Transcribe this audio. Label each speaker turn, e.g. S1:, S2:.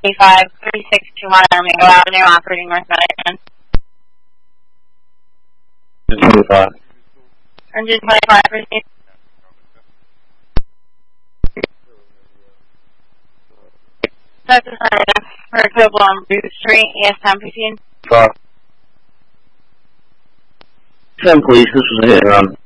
S1: 25, 3621 Armingo Avenue, operating North Medicine.
S2: 25.
S1: Engine 25, proceed. That's a sign for equivalent on Bruce Street, ES10, proceed.
S2: 10 police, this was a hit and run.